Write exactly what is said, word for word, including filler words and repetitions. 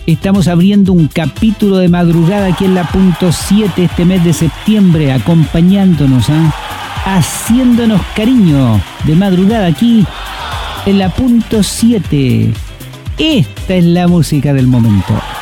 Estamos abriendo un capítulo de madrugada aquí en la punto siete este mes de septiembre, acompañándonos, ¿eh? haciéndonos cariño de madrugada aquí en la punto siete. Esta es la música del momento.